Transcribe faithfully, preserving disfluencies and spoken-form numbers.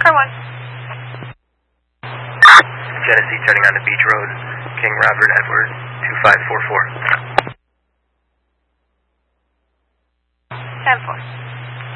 Car one. Genesee turning on the Beach Road, King Robert Edward, two five four four. ten four.